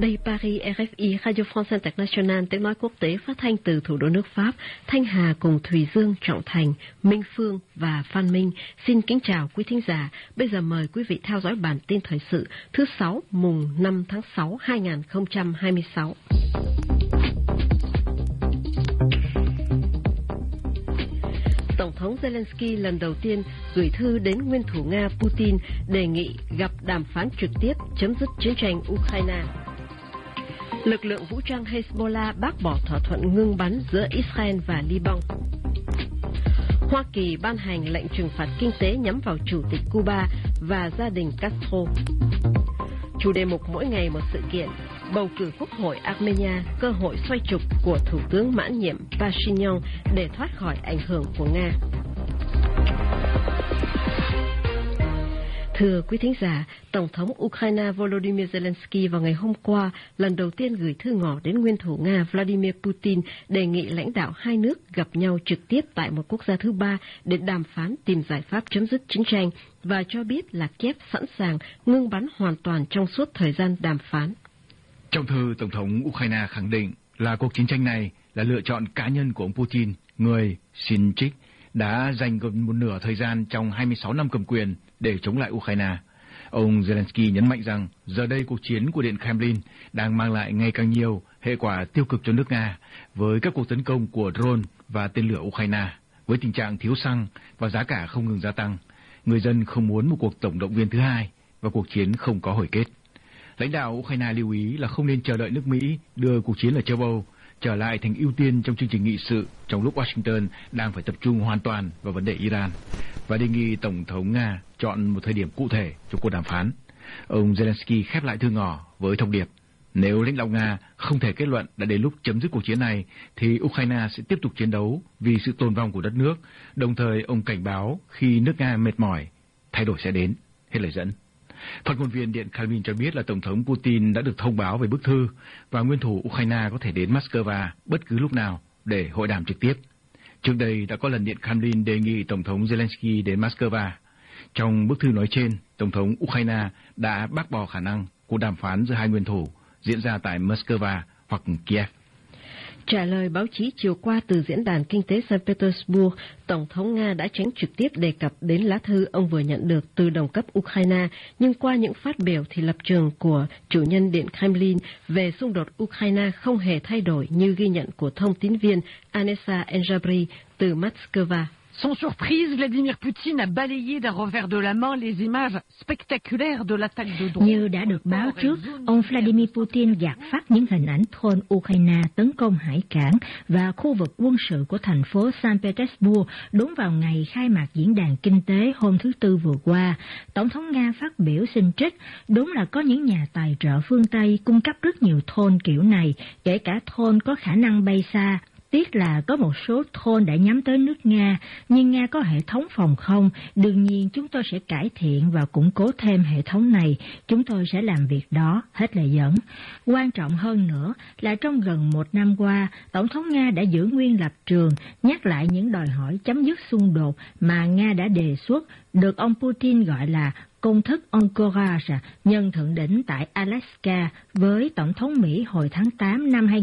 Đây Paris, RFI, Radio France International, tiếng nói quốc tế phát thanh từ thủ đô nước Pháp. Thanh Hà cùng Thùy Dương, Trọng Thành, Minh Phương và Phan Minh xin kính chào quý thính giả. Bây giờ mời quý vị theo dõi bản tin thời sự thứ 6 mùng 5 tháng 6 2026. Tổng thống Zelensky lần đầu tiên gửi thư đến nguyên thủ Nga Putin đề nghị gặp đàm phán trực tiếp chấm dứt chiến tranh Ukraine. Lực lượng vũ trang Hezbollah bác bỏ thỏa thuận ngưng bắn giữa Israel và Liban. Hoa Kỳ ban hành lệnh trừng phạt kinh tế nhắm vào Chủ tịch Cuba và gia đình Castro. Chủ đề mục mỗi ngày một sự kiện: bầu cử Quốc hội Armenia, cơ hội xoay trục của Thủ tướng mãn nhiệm Pashinyan để thoát khỏi ảnh hưởng của Nga. Thưa quý thính giả, Tổng thống Ukraine Volodymyr Zelensky vào ngày hôm qua lần đầu tiên gửi thư ngỏ đến nguyên thủ Nga Vladimir Putin đề nghị lãnh đạo hai nước gặp nhau trực tiếp tại một quốc gia thứ ba để đàm phán tìm giải pháp chấm dứt chiến tranh và cho biết là Kiev sẵn sàng ngưng bắn hoàn toàn trong suốt thời gian đàm phán. Trong thư, Tổng thống Ukraine khẳng định là cuộc chiến tranh này là lựa chọn cá nhân của ông Putin, người Sinchik đã dành gần một nửa thời gian trong 26 năm cầm quyền để chống lại Ukraine. Ông Zelensky nhấn mạnh rằng giờ đây cuộc chiến của Điện Kremlin đang mang lại ngày càng nhiều hệ quả tiêu cực cho nước Nga với các cuộc tấn công của drone và tên lửa Ukraine, với tình trạng thiếu xăng và giá cả không ngừng gia tăng. Người dân không muốn một cuộc tổng động viên thứ hai và cuộc chiến không có hồi kết. Lãnh đạo Ukraine lưu ý là không nên chờ đợi nước Mỹ đưa cuộc chiến ở châu Âu trở lại thành ưu tiên trong chương trình nghị sự trong lúc Washington đang phải tập trung hoàn toàn vào vấn đề Iran, và đề nghị Tổng thống Nga chọn một thời điểm cụ thể cho cuộc đàm phán. Ông Zelensky khép lại thư ngỏ với thông điệp: nếu lãnh đạo Nga không thể kết luận đã đến lúc chấm dứt cuộc chiến này, thì Ukraine sẽ tiếp tục chiến đấu vì sự tồn vong của đất nước. Đồng thời, ông cảnh báo khi nước Nga mệt mỏi, thay đổi sẽ đến. Hết lời dẫn. Phát ngôn viên Điện Kremlin cho biết là Tổng thống Putin đã được thông báo về bức thư và nguyên thủ Ukraine có thể đến Moscow bất cứ lúc nào để hội đàm trực tiếp. Trước đây đã có lần Điện Kremlin đề nghị Tổng thống Zelensky đến Moscow. Trong bức thư nói trên, Tổng thống Ukraine đã bác bỏ khả năng cuộc đàm phán giữa hai nguyên thủ diễn ra tại Moscow hoặc Kiev. Trả lời báo chí chiều qua từ diễn đàn kinh tế Saint Petersburg, Tổng thống Nga đã tránh trực tiếp đề cập đến lá thư ông vừa nhận được từ đồng cấp Ukraine, nhưng qua những phát biểu thì lập trường của chủ nhân Điện Kremlin về xung đột Ukraine không hề thay đổi như ghi nhận của thông tín viên Anessa Enjabri từ Moscow. Sans surprise, Vladimir Putin a balayé d'un revers de la main les images spectaculaires de l'attaque de drone. Như đã được báo trước, ông Vladimir Putin gạt phắt những hình ảnh drone Ukraine tấn công hải cảng và khu vực quân sự của thành phố Saint Petersburg đúng vào ngày khai mạc diễn đàn kinh tế hôm thứ Tư vừa qua. Tổng thống Nga phát biểu xin trích: đúng là có những nhà tài trợ phương Tây cung cấp rất nhiều drone kiểu này, kể cả drone có khả năng bay xa. Tiếc là có một số drone đã nhắm tới nước Nga, nhưng Nga có hệ thống phòng không. Đương nhiên chúng tôi sẽ cải thiện và củng cố thêm hệ thống này. Chúng tôi sẽ làm việc đó. Hết lời dẫn. Quan trọng hơn nữa là trong gần một năm qua, Tổng thống Nga đã giữ nguyên lập trường, nhắc lại những đòi hỏi chấm dứt xung đột mà Nga đã đề xuất, được ông Putin gọi là công thức Encourage, nhân thượng đỉnh tại Alaska với Tổng thống Mỹ hồi tháng 8 năm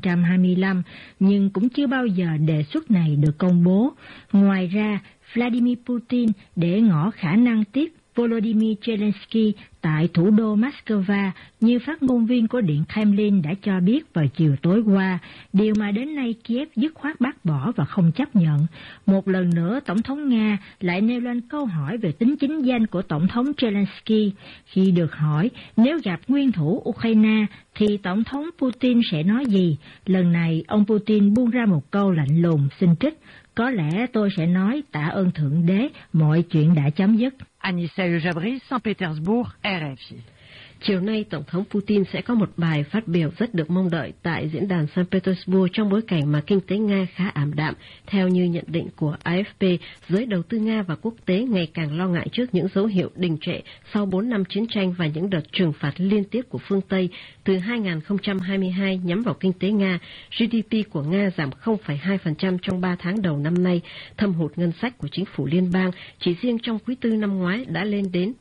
2025, nhưng cũng chưa bao giờ đề xuất này được công bố. Ngoài ra, Vladimir Putin để ngỏ khả năng tiếp Volodymyr Zelensky tại thủ đô Moscow, như phát ngôn viên của Điện Kremlin đã cho biết vào chiều tối qua, điều mà đến nay Kiev dứt khoát bác bỏ và không chấp nhận. Một lần nữa, Tổng thống Nga lại nêu lên câu hỏi về tính chính danh của Tổng thống Zelensky. Khi được hỏi nếu gặp nguyên thủ Ukraine thì Tổng thống Putin sẽ nói gì, lần này ông Putin buông ra một câu lạnh lùng, xin trích: có lẽ tôi sẽ nói tạ ơn Thượng Đế, mọi chuyện đã chấm dứt. Anessa Enjabri, Saint Petersburg, RFI. Chiều nay, Tổng thống Putin sẽ có một bài phát biểu rất được mong đợi tại diễn đàn Saint Petersburg trong bối cảnh mà kinh tế Nga khá ảm đạm. Theo như nhận định của AFP, giới đầu tư Nga và quốc tế ngày càng lo ngại trước những dấu hiệu đình trệ sau 4 năm chiến tranh và những đợt trừng phạt liên tiếp của phương Tây. Từ 2022 nhắm vào kinh tế Nga, GDP của Nga giảm 0,2% trong 3 tháng đầu năm nay. Thâm hụt ngân sách của chính phủ liên bang chỉ riêng trong quý tư năm ngoái đã lên đến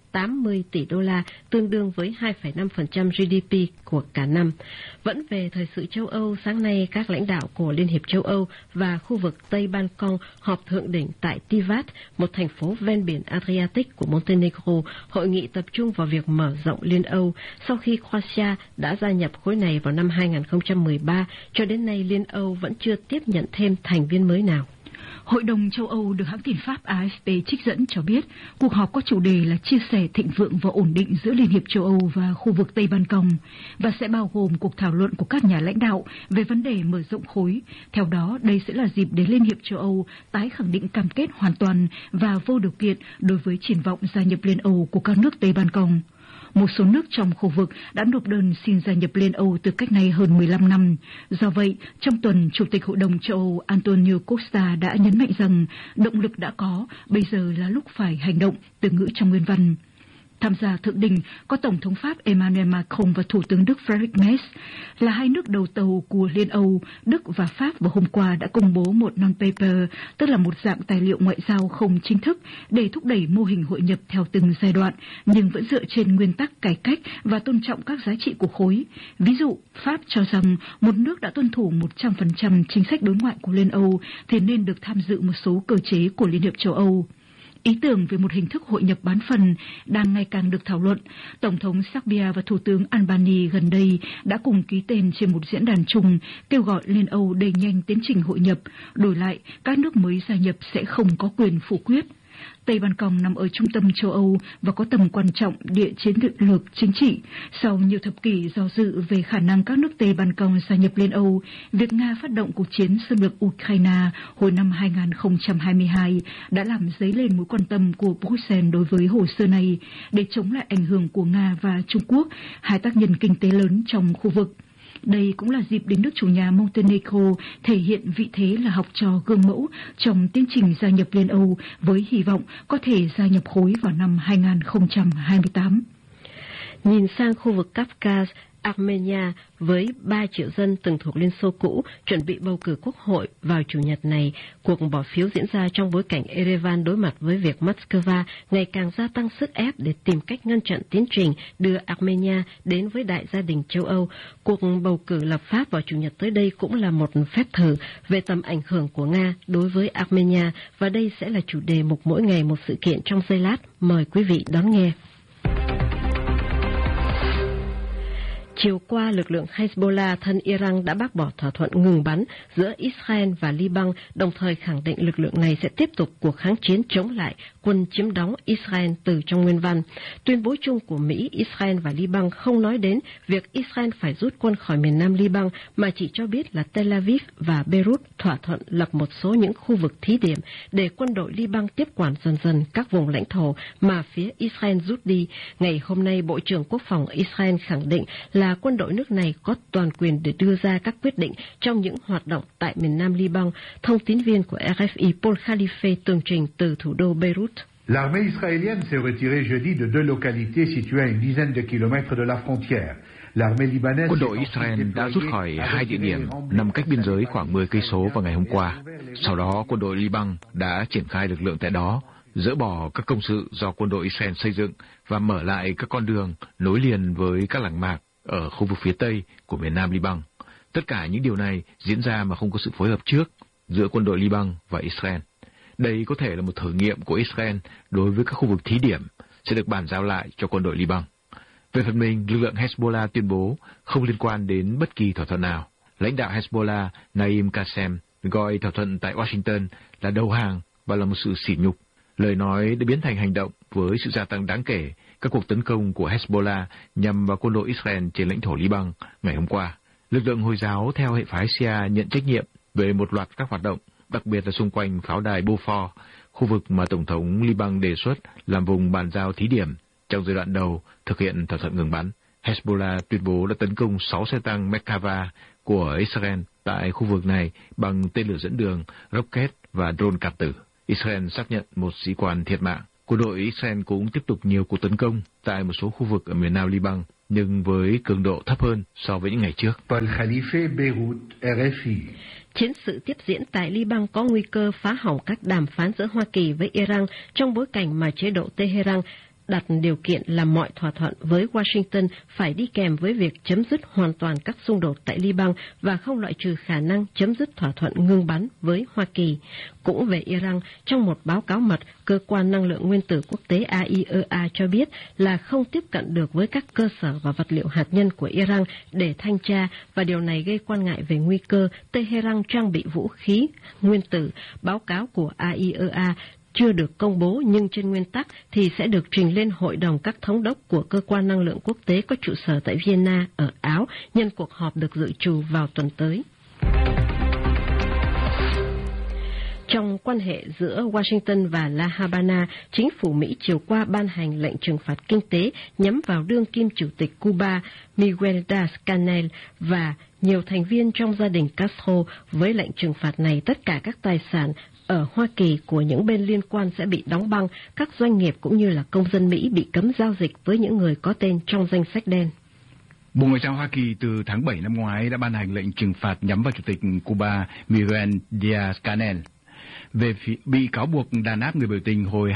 80 tỷ đô la, tương đương với 2,5% GDP của cả năm. Vẫn về thời sự châu Âu, sáng nay các lãnh đạo của Liên hiệp châu Âu và khu vực Tây Ban Căng họp thượng đỉnh tại Tivat, một thành phố ven biển Adriatic của Montenegro. Hội nghị tập trung vào việc mở rộng Liên Âu. Sau khi Croatia đã gia nhập khối này vào năm 2013, cho đến nay Liên Âu vẫn chưa tiếp nhận thêm thành viên mới nào. Hội đồng châu Âu được hãng tin Pháp AFP trích dẫn cho biết cuộc họp có chủ đề là chia sẻ thịnh vượng và ổn định giữa Liên hiệp châu Âu và khu vực Tây Ban Căng và sẽ bao gồm cuộc thảo luận của các nhà lãnh đạo về vấn đề mở rộng khối. Theo đó, đây sẽ là dịp để Liên hiệp châu Âu tái khẳng định cam kết hoàn toàn và vô điều kiện đối với triển vọng gia nhập Liên Âu của các nước Tây Ban Căng. Một số nước trong khu vực đã nộp đơn xin gia nhập Liên Âu từ cách nay hơn 15 năm. Do vậy, trong tuần, Chủ tịch Hội đồng châu Âu Antonio Costa đã nhấn mạnh rằng động lực đã có, bây giờ là lúc phải hành động, từ ngữ trong nguyên văn. Tham gia thượng đỉnh có Tổng thống Pháp Emmanuel Macron và Thủ tướng Đức Friedrich Merz. Là hai nước đầu tàu của Liên Âu, Đức và Pháp vào hôm qua đã công bố một non-paper, tức là một dạng tài liệu ngoại giao không chính thức để thúc đẩy mô hình hội nhập theo từng giai đoạn, nhưng vẫn dựa trên nguyên tắc cải cách và tôn trọng các giá trị của khối. Ví dụ, Pháp cho rằng một nước đã tuân thủ 100% chính sách đối ngoại của Liên Âu thì nên được tham dự một số cơ chế của Liên hiệp châu Âu. Ý tưởng về một hình thức hội nhập bán phần đang ngày càng được thảo luận. Tổng thống Serbia và Thủ tướng Albania gần đây đã cùng ký tên trên một diễn đàn chung kêu gọi Liên Âu đẩy nhanh tiến trình hội nhập. Đổi lại, các nước mới gia nhập sẽ không có quyền phủ quyết. Tây Ban Căng nằm ở trung tâm châu Âu và có tầm quan trọng địa chiến lược chính trị. Sau nhiều thập kỷ do dự về khả năng các nước Tây Ban Căng gia nhập Liên Âu, việc Nga phát động cuộc chiến xâm lược Ukraine hồi năm 2022 đã làm dấy lên mối quan tâm của Bruxelles đối với hồ sơ này để chống lại ảnh hưởng của Nga và Trung Quốc, hai tác nhân kinh tế lớn trong khu vực. Đây cũng là dịp để nước chủ nhà Montenegro thể hiện vị thế là học trò gương mẫu trong tiến trình gia nhập Liên Âu với hy vọng có thể gia nhập khối vào năm 2028. Nhìn sang khu vực Kafkaz, Armenia với 3 triệu dân từng thuộc Liên Xô cũ chuẩn bị bầu cử quốc hội vào Chủ nhật này. Cuộc bỏ phiếu diễn ra trong bối cảnh Yerevan đối mặt với việc Moscow ngày càng gia tăng sức ép để tìm cách ngăn chặn tiến trình đưa Armenia đến với đại gia đình châu Âu. Cuộc bầu cử lập pháp vào Chủ nhật tới đây cũng là một phép thử về tầm ảnh hưởng của Nga đối với Armenia, và đây sẽ là chủ đề mục mỗi ngày một sự kiện trong giây lát. Mời quý vị đón nghe. Chiều qua, lực lượng Hezbollah thân Iran đã bác bỏ thỏa thuận ngừng bắn giữa Israel và Liban, đồng thời khẳng định lực lượng này sẽ tiếp tục cuộc kháng chiến chống lại quân chiếm đóng Israel từ trong nguyên văn. Tuyên bố chung của Mỹ, Israel và Liban không nói đến việc Israel phải rút quân khỏi miền nam Liban, mà chỉ cho biết là Tel Aviv và Beirut thỏa thuận lập một số những khu vực thí điểm để quân đội Liban tiếp quản dần dần các vùng lãnh thổ mà phía Israel rút đi. Ngày hôm nay, Bộ trưởng Quốc phòng Israel khẳng định là quân đội nước này có toàn quyền để đưa ra các quyết định trong những hoạt động tại miền nam Liban. Thông tín viên của RFI Paul Khalife tường trình từ thủ đô Beirut. L'armée israélienne s'est retirée jeudi de deux localités situées à une dizaine de kilomètres de la frontière. Quân đội Israel đã rút khỏi hai địa điểm nằm cách biên giới khoảng 10 cây số vào ngày hôm qua. Sau đó, quân đội Liban đã triển khai lực lượng tại đó, dỡ bỏ các công sự do quân đội Israel xây dựng và mở lại các con đường nối liền với các làng mạc ở khu vực phía tây của miền nam Liban. Tất cả những điều này diễn ra mà không có sự phối hợp trước giữa quân đội Liban và Israel. Đây có thể là một thử nghiệm của Israel đối với các khu vực thí điểm sẽ được bàn giao lại cho quân đội Liban. Về phần mình, lực lượng Hezbollah tuyên bố không liên quan đến bất kỳ thỏa thuận nào. Lãnh đạo Hezbollah Naim Qassem gọi thỏa thuận tại Washington là đầu hàng và là một sự sỉ nhục. Lời nói đã biến thành hành động với sự gia tăng đáng kể các cuộc tấn công của Hezbollah nhằm vào quân đội Israel trên lãnh thổ Liban ngày hôm qua. Lực lượng Hồi giáo theo hệ phái Shia nhận trách nhiệm về một loạt các hoạt động, đặc biệt là xung quanh pháo đài Beaufort, khu vực mà Tổng thống Liban đề xuất làm vùng bàn giao thí điểm trong giai đoạn đầu thực hiện thỏa thuận ngừng bắn. Hezbollah tuyên bố đã tấn công 6 xe tăng Merkava của Israel tại khu vực này bằng tên lửa dẫn đường, rocket và drone cạt tử. Israel xác nhận một sĩ quan thiệt mạng. Quân đội Israel cũng tiếp tục nhiều cuộc tấn công tại một số khu vực ở miền nam Liban, nhưng với cường độ thấp hơn so với những ngày trước. Paul Khalife, Beirut, RFI. Chiến sự tiếp diễn tại Liban có nguy cơ phá hỏng các đàm phán giữa Hoa Kỳ với Iran trong bối cảnh mà chế độ Tehran đặt điều kiện là mọi thỏa thuận với Washington phải đi kèm với việc chấm dứt hoàn toàn các xung đột tại Liban và không loại trừ khả năng chấm dứt thỏa thuận ngưng bắn với Hoa Kỳ. Cũng về Iran, trong một báo cáo mật, Cơ quan Năng lượng Nguyên tử Quốc tế AIEA cho biết là không tiếp cận được với các cơ sở và vật liệu hạt nhân của Iran để thanh tra, và điều này gây quan ngại về nguy cơ Tehran trang bị vũ khí nguyên tử. Báo cáo của AIEA chưa được công bố nhưng trên nguyên tắc thì sẽ được trình lên Hội đồng các thống đốc của Cơ quan Năng lượng Quốc tế có trụ sở tại Vienna ở Áo nhân cuộc họp được dự trù vào tuần tới. Trong quan hệ giữa Washington và La Habana, chính phủ Mỹ chiều qua ban hành lệnh trừng phạt kinh tế nhắm vào đương kim chủ tịch Cuba Miguel Díaz-Canel và nhiều thành viên trong gia đình Castro. Với lệnh trừng phạt này, tất cả các tài sản ở Hoa Kỳ của những bên liên quan sẽ bị đóng băng, các doanh nghiệp cũng như là công dân Mỹ bị cấm giao dịch với những người có tên trong danh sách đen. Bộ Ngoại giao Hoa Kỳ từ tháng 7 năm ngoái đã ban hành lệnh trừng phạt nhắm vào chủ tịch Cuba Miguel Díaz-Canel về bị cáo buộc đàn áp người biểu tình hồi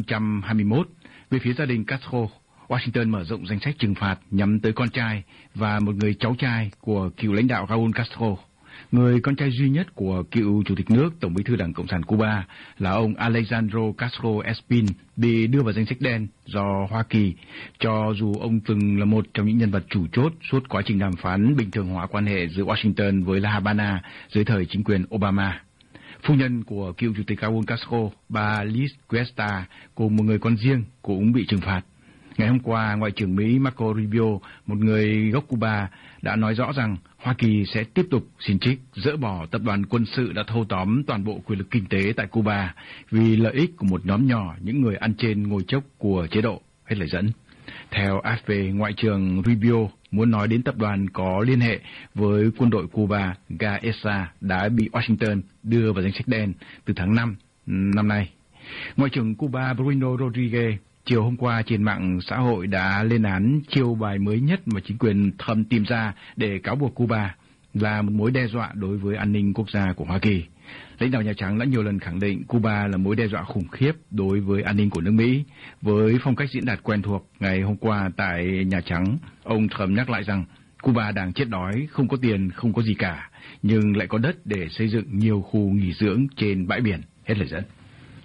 2021. Về phía gia đình Castro, Washington mở rộng danh sách trừng phạt nhắm tới con trai và một người cháu trai của cựu lãnh đạo Raúl Castro. Người con trai duy nhất của cựu chủ tịch nước Tổng bí thư Đảng Cộng sản Cuba là ông Alejandro Castro Espín bị đưa vào danh sách đen do Hoa Kỳ, cho dù ông từng là một trong những nhân vật chủ chốt suốt quá trình đàm phán bình thường hóa quan hệ giữa Washington với La Habana dưới thời chính quyền Obama. Phu nhân của cựu chủ tịch Raúl Castro, bà Liz Cuesta, cùng một người con riêng cũng bị trừng phạt. Ngày hôm qua, Ngoại trưởng Mỹ Marco Rubio, một người gốc Cuba, đã nói rõ rằng Hoa Kỳ sẽ tiếp tục xin trích dỡ bỏ tập đoàn quân sự đã thâu tóm toàn bộ quyền lực kinh tế tại Cuba vì lợi ích của một nhóm nhỏ những người ăn trên ngồi chốc của chế độ. Hết lời dẫn. Theo AFP, Ngoại trưởng Rubio muốn nói đến tập đoàn có liên hệ với quân đội Cuba GAESA đã bị Washington đưa vào danh sách đen từ tháng 5 năm nay. Ngoại trưởng Cuba Bruno Rodriguez chiều hôm qua trên mạng xã hội đã lên án chiêu bài mới nhất mà chính quyền Trump tìm ra để cáo buộc Cuba là một mối đe dọa đối với an ninh quốc gia của Hoa Kỳ. Lãnh đạo Nhà Trắng đã nhiều lần khẳng định Cuba là mối đe dọa khủng khiếp đối với an ninh của nước Mỹ. Với phong cách diễn đạt quen thuộc, ngày hôm qua tại Nhà Trắng, ông Trump nhắc lại rằng Cuba đang chết đói, không có tiền, không có gì cả, nhưng lại có đất để xây dựng nhiều khu nghỉ dưỡng trên bãi biển. Hết lời dẫn.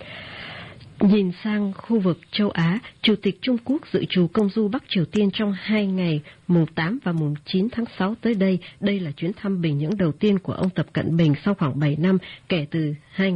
Nhìn sang khu vực châu Á, Chủ tịch Trung Quốc dự trù công du Bắc Triều Tiên trong 2 ngày, mùng 8 và mùng 9 tháng 6 tới đây. Đây là chuyến thăm Bình Nhưỡng đầu tiên của ông Tập Cận Bình sau khoảng 7 năm kể từ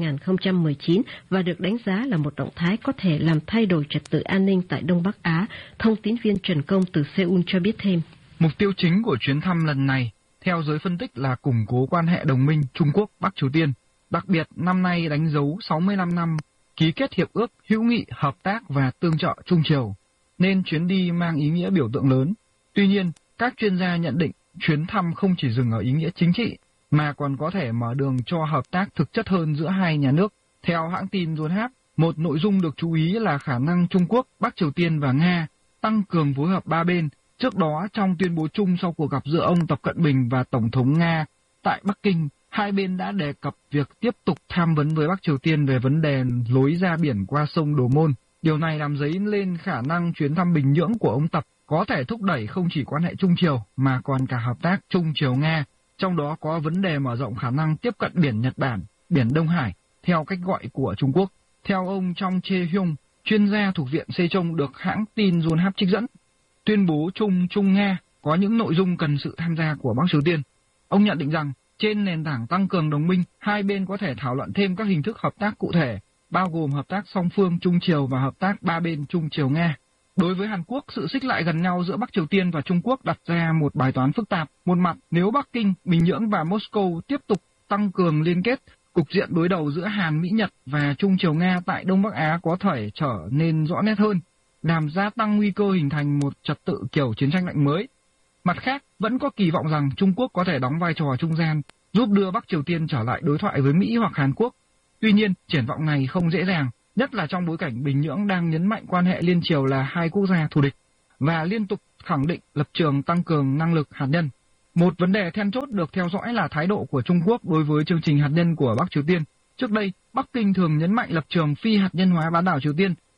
2019 và được đánh giá là một động thái có thể làm thay đổi trật tự an ninh tại Đông Bắc Á. Thông tín viên Trần Công từ Seoul cho biết thêm. Mục tiêu chính của chuyến thăm lần này, theo giới phân tích, là củng cố quan hệ đồng minh Trung Quốc-Bắc Triều Tiên. Đặc biệt, năm nay đánh dấu 65 năm ký kết hiệp ước hữu nghị, hợp tác và tương trợ Trung Triều, nên chuyến đi mang ý nghĩa biểu tượng lớn. Tuy nhiên, các chuyên gia nhận định chuyến thăm không chỉ dừng ở ý nghĩa chính trị, mà còn có thể mở đường cho hợp tác thực chất hơn giữa hai nhà nước. Theo hãng tin Yonhap, một nội dung được chú ý là khả năng Trung Quốc, Bắc Triều Tiên và Nga tăng cường phối hợp ba bên. Trước đó, trong tuyên bố chung sau cuộc gặp giữa ông Tập Cận Bình và Tổng thống Nga tại Bắc Kinh, hai bên đã đề cập việc tiếp tục tham vấn với Bắc Triều Tiên về vấn đề lối ra biển qua sông Đồ Môn. Điều này làm dấy lên khả năng chuyến thăm Bình Nhưỡng của ông Tập có thể thúc đẩy không chỉ quan hệ Trung Triều mà còn cả hợp tác Trung Triều-Nga, trong đó có vấn đề mở rộng khả năng tiếp cận biển Nhật Bản, biển Đông Hải, theo cách gọi của Trung Quốc. Theo ông Trong Che-hyung, chuyên gia thuộc Viện Sejong được hãng tin Yonhap trích dẫn, tuyên bố chung Trung-Nga có những nội dung cần sự tham gia của Bắc Triều Tiên. Ông nhận định rằng, trên nền tảng tăng cường đồng minh, hai bên có thể thảo luận thêm các hình thức hợp tác cụ thể, bao gồm hợp tác song phương Trung Triều và hợp tác ba bên Trung Triều-Nga. Đối với Hàn Quốc, sự xích lại gần nhau giữa Bắc Triều Tiên và Trung Quốc đặt ra một bài toán phức tạp. Một mặt, nếu Bắc Kinh, Bình Nhưỡng và Moscow tiếp tục tăng cường liên kết, cục diện đối đầu giữa Hàn, Mỹ, Nhật và Trung Triều-Nga tại Đông Bắc Á có thể trở nên rõ nét hơn, làm gia tăng nguy cơ hình thành một trật tự kiểu chiến tranh lạnh mới. Mặt khác, vẫn có kỳ vọng rằng Trung Quốc có thể đóng vai trò trung gian, giúp đưa Bắc Triều Tiên trở lại đối thoại với Mỹ hoặc Hàn Quốc. Tuy nhiên, triển vọng này không dễ dàng, nhất là trong bối cảnh Bình Nhưỡng đang nhấn mạnh quan hệ liên triều là hai quốc gia thù địch và liên tục khẳng định lập trường tăng cường năng lực hạt nhân. Một vấn đề then chốt được theo dõi là thái độ của Trung Quốc đối với chương trình hạt nhân của Bắc Triều Tiên. Trước đây, Bắc Kinh thường nhấn mạnh lập trường phi hạt nhân hóa bán đảo Triều Tiên,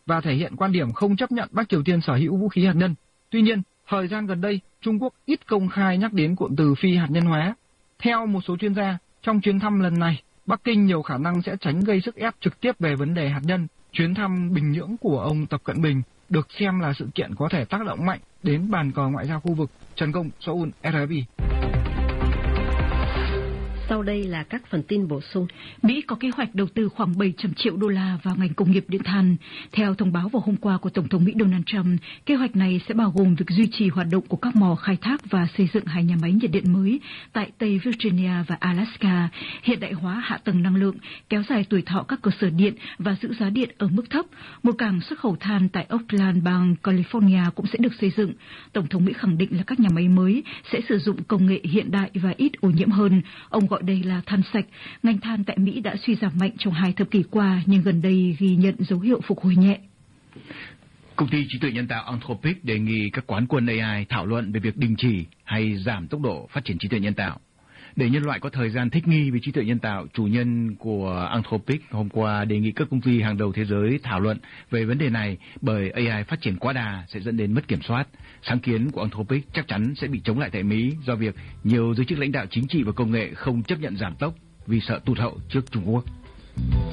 và thể hiện quan điểm không chấp nhận Bắc Triều Tiên sở hữu vũ khí hạt nhân. Tuy nhiên, thời gian gần đây, Trung Quốc ít công khai nhắc đến cụm từ phi hạt nhân hóa. Theo một số chuyên gia, trong chuyến thăm lần này, Bắc Kinh nhiều khả năng sẽ tránh gây sức ép trực tiếp về vấn đề hạt nhân. Chuyến thăm Bình Nhưỡng của ông Tập Cận Bình được xem là sự kiện có thể tác động mạnh đến bàn cờ ngoại giao khu vực. Trần Công, Seoul, RFI. Sau đây là các phần tin bổ sung. Mỹ có kế hoạch đầu tư khoảng 700 triệu đô la vào ngành công nghiệp điện than. Theo thông báo vào hôm qua của Tổng thống Mỹ Donald Trump, kế hoạch này sẽ bao gồm việc duy trì hoạt động của các mỏ khai thác và xây dựng 2 nhà máy nhiệt điện mới tại Tây Virginia và Alaska, hiện đại hóa hạ tầng năng lượng, kéo dài tuổi thọ các cơ sở điện và giữ giá điện ở mức thấp. Một cảng xuất khẩu than tại Oakland, bang California cũng sẽ được xây dựng. Tổng thống Mỹ khẳng định là các nhà máy mới sẽ sử dụng công nghệ hiện đại và ít ô nhiễm hơn. Ông gọi đây là than sạch. Ngành than tại Mỹ đã suy giảm mạnh trong 2 thập kỷ qua, nhưng gần đây ghi nhận dấu hiệu phục hồi nhẹ. Công ty trí tuệ nhân tạo Anthropic đề nghị các quán quân AI thảo luận về việc đình chỉ hay giảm tốc độ phát triển trí tuệ nhân tạo. Để nhân loại có thời gian thích nghi với trí tuệ nhân tạo, chủ nhân của Anthropic hôm qua đề nghị các công ty hàng đầu thế giới thảo luận về vấn đề này, bởi AI phát triển quá đà sẽ dẫn đến mất kiểm soát. Sáng kiến của Anthropic chắc chắn sẽ bị chống lại tại Mỹ do việc nhiều giới chức lãnh đạo chính trị và công nghệ không chấp nhận giảm tốc vì sợ tụt hậu trước Trung Quốc.